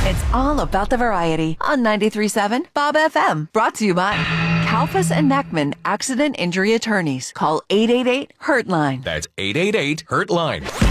It's all about the variety on 93.7 Bob FM. Brought to you by Kalfas and Neckman Accident Injury Attorneys. Call 888-HURT-LINE. That's 888-HURT-LINE.